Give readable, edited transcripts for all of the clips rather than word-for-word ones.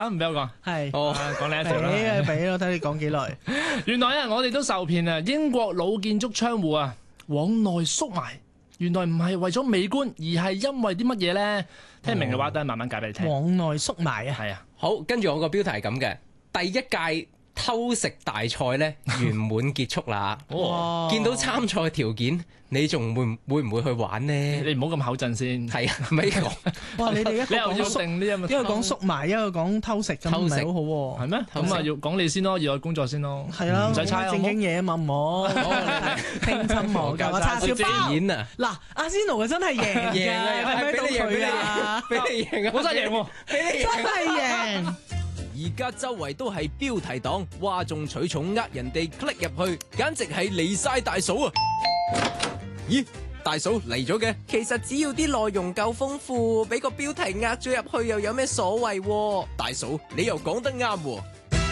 唔俾我講， 係講你一條啦。 俾我睇你講幾耐。 原來啊，我哋都受騙啊！英國老建築窗戶啊，往內縮埋，原來唔係為咗美觀，而係因為啲乜嘢咧？聽明嘅話，等陣慢慢解俾你聽。 往內縮埋啊！ 係啊， 好，跟住我個標題係咁嘅，第一屆偷食大賽咧圓滿結束啦！ 哇見到參賽條件，你仲會唔會去玩呢？ 你唔好咁口震先。 係啊，咪講哇！你哋一個你又要講縮， 定呢？ 一個講縮埋，一個講偷食，咁唔係好好喎。 係咩？咁啊，要講你先咯，熱愛工作先咯。 係啦， 唔使猜正經嘢啊嘛，唔好聽親我教我叉燒包。 演啊！ 嗱，阿仙奴嘅真係贏㗎， 贏啊！ 係咪到佢啊？ 俾你贏啊！ 我真係贏喎， 俾你真係贏！ 而家周圍都係標題黨，嘩眾取寵呃人哋 click 入去，簡直係離晒大嫂啊！咦，大嫂嚟咗嘅？其實只要啲內容夠豐富，俾個標題呃咗入去又有咩所謂？大嫂，你又講得啱喎。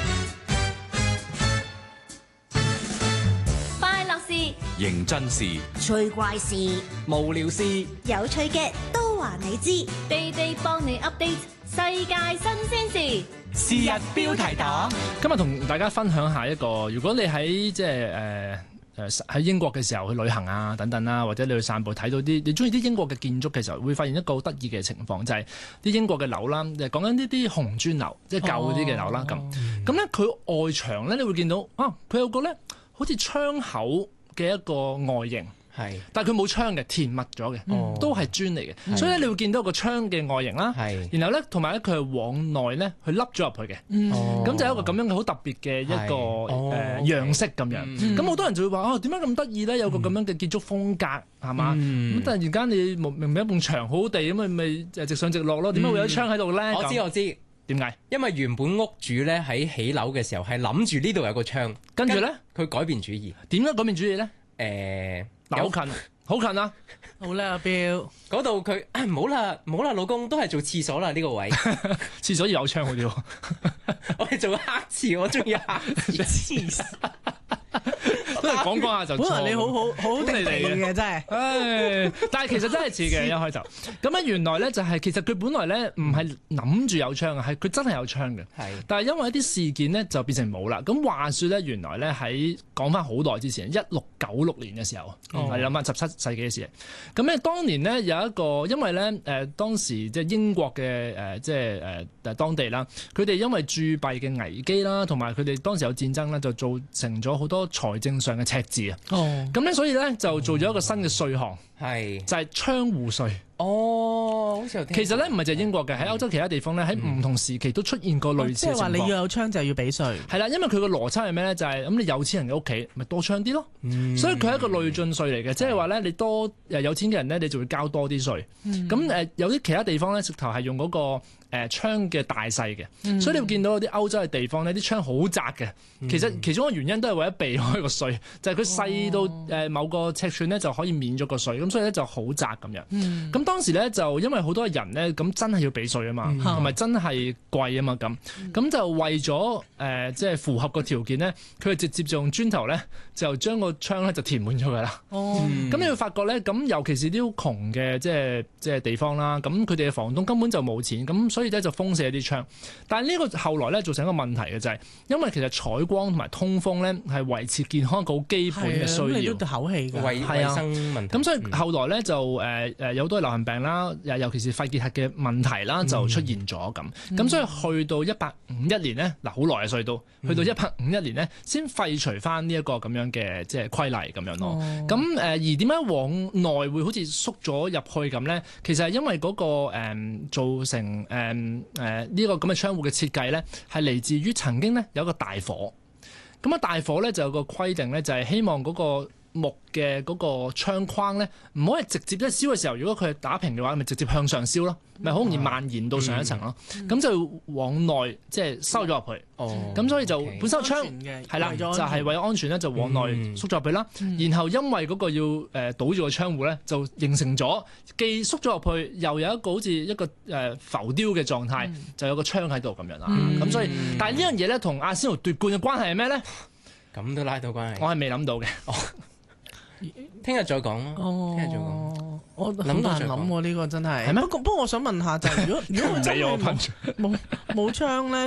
快樂事、 認真事， 趣怪事、 無聊事， 有趣嘅都話你知，地地幫你 update 世界新鮮事。 是日標題黨。 今日同大家分享下一個，如果你喺即係喺英國嘅時候去旅行啊等等啦，或者你去散步睇到啲你中意啲英國嘅建築嘅時候，會發現一個好得意嘅情況，就係啲英國嘅樓啦，就係講緊呢啲紅磚樓，即係舊啲嘅樓啦咁咧，佢外牆咧，你會見到啊，佢有個咧好似窗口嘅一個外形。 係， 但係佢冇窗嘅，填密咗嘅，都係磚嚟嘅，所以咧你會見到個窗嘅外形啦，然後咧同埋咧佢係往內咧去凹咗入去嘅，咁就係一個咁樣嘅好特別嘅一個樣式咁樣。咁好多人就會話啊，點解咁得意咧？有個咁樣嘅建築風格係嘛？咁突然間你明明一埲牆好好地咁咪直上直落咯？點解會有窗喺度咧？ 我知。 點解？因為原本屋主咧喺起樓嘅時候係諗住呢度有個窗， 跟住咧佢改變主意。 點解改變主意咧？好近啊！ 好啦，阿標嗰度佢唔好啦，老公都係做廁所啦呢個位， 廁所要有窗好啲喎。 我哋做黑廁，我中意黑廁。 都係講下就錯。 本來你好地地嘅真係， 但係其實真係似嘅一開頭。咁咧原來咧就係其實佢本來咧唔係諗住有窗嘅，係佢真係有窗嘅。但係因為一啲事件咧就變成冇啦。咁話說咧，原來咧喺講翻好耐之前，1696年嘅時候，你諗下17世紀嘅事。咁咧當年咧有一個，因為咧當時即係英國嘅即係當地啦，佢哋因為鑄幣嘅危機啦，同埋佢哋當時有戰爭啦，就造成咗好多財政上嘅赤字啊。咁咧所以咧就做咗一個新嘅稅項，就係窗戶稅。 好似有聽過。 其實咧唔係就係英國嘅，喺歐洲其他地方咧喺唔同時期都出現過類似嘅情況。 即係話你要有窗就要俾稅。 係啦，因為佢個邏輯係咩咧？就係咁，你有錢人嘅屋企咪多窗啲咯。所以佢係一個累進稅嚟嘅，即係話咧你多有錢嘅人咧，你就會交多啲稅。咁有啲其他地方咧，直頭係用嗰個窗嘅大細嘅，所以你會見到有啲歐洲嘅地方呢啲窗好窄嘅。其實其中一個原因都係為咗避開個稅，就係佢細到某個尺寸咧就可以免咗個稅，咁所以咧就好窄咁樣。咁當時咧就因為好多人咧咁真係要俾稅啊嘛，同埋真係貴啊嘛咁就為咗即係符合個條件咧，佢直接就用磚頭咧就將個窗咧就填滿咗佢啦。咁你會發覺咧，咁尤其是啲好窮嘅即係地方啦，咁佢哋嘅房東根本就冇錢，咁所以咧就封死一啲窗。但係呢個後來咧造成一個問題嘅就係，因為其實採光同埋通風咧係維持健康一個好基本嘅需要。 咁你都口氣㗎， 衛生問題。 咁所以後來咧就有好多流行病啦，尤其是肺結核嘅問題啦，就出現咗咁。咁所以去到1851年咧，嗱好耐啊，所以到去到1851年咧，先廢除翻呢一個咁樣嘅即係規例咁樣咯。咁而點解往內會好似縮咗入去咁咧？其實係因為嗰個造成呢個咁嘅窗戶嘅設計咧，係嚟自於曾經咧有一個大火。咁啊大火咧就有個規定咧，就係希望嗰個木嘅嗰個窗框咧，唔可以直接一燒嘅時候，如果佢係打平嘅話，咪直接向上燒咯，咪好容易蔓延到上一層咯。咁就往內即係收咗入去。咁所以就本身個窗係啦，就係為咗安全咧，就往內縮咗入去啦。然後因為嗰個要堵住個窗戶咧，就形成咗既縮咗入去，又有一個好似一個浮雕嘅狀態，就有個窗喺度咁樣啦。咁所以，但係呢樣嘢咧，同阿仙奴奪冠嘅關係係咩咧？ 咁都拉到關係。 我係未諗到嘅。 聽日再講咯。聽日再講。 我好難諗喎，呢個真係。 係咩不過我想問下就係，如果佢真係冇槍咧，